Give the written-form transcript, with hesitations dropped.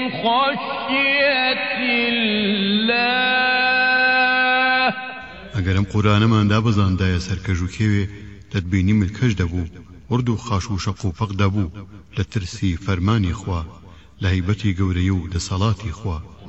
خشية الله ئەگەرم قورانەماندا بزاندایە سەرکەژ و کێوێ دەتبینی ملکەش دەبوو ورد و خاش و شەق و فەق دەبوو لە ترسی فەرمانی خوا لە هەیبەتی گەورەی و دەسەڵاتی خوا